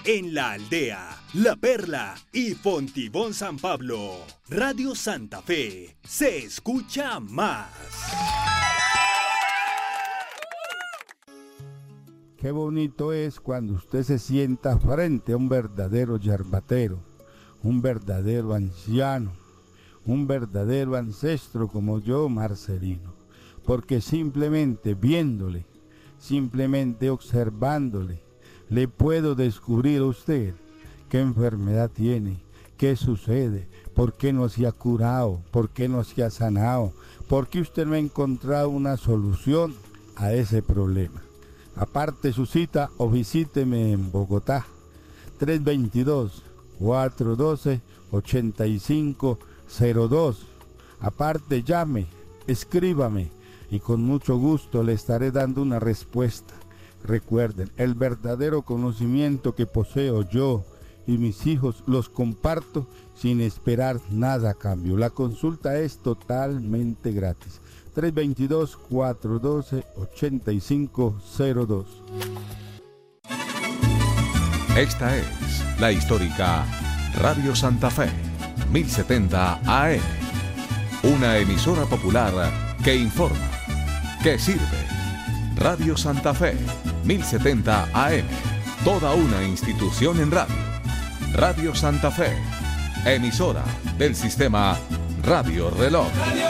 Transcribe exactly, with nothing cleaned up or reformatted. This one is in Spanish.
en La Aldea, La Perla y Fontibón San Pablo. Radio Santa Fe se escucha más. Qué bonito es cuando usted se sienta frente a un verdadero yerbatero, un verdadero anciano, un verdadero ancestro como yo, Marcelino, porque simplemente viéndole, simplemente observándole, le puedo descubrir a usted qué enfermedad tiene, qué sucede, por qué no se ha curado, por qué no se ha sanado, por qué usted no ha encontrado una solución a ese problema. Aparte su cita o visíteme en Bogotá, tres veintidós, cuatrocientos doce, ochenta y cinco cero dos. Aparte llame, escríbame y con mucho gusto le estaré dando una respuesta. Recuerden, el verdadero conocimiento que poseo yo y mis hijos los comparto sin esperar nada a cambio. La consulta es totalmente gratis. tres veintidós, cuatrocientos doce, ochenta y cinco cero dos. Esta es la histórica Radio Santa Fe, mil setenta A M. Una emisora popular que informa, que sirve. Radio Santa Fe, mil setenta A M. Toda una institución en radio. Radio Santa Fe, emisora del sistema Radio Reloj.